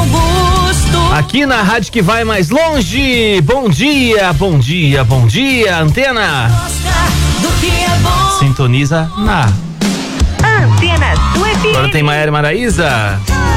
Augusto. Aqui na rádio que vai mais longe. Bom dia, bom dia, bom dia, Antena. Gosta do que é bom. Sintoniza na Antena Sul FM. Agora tem Maiara e Maraísa.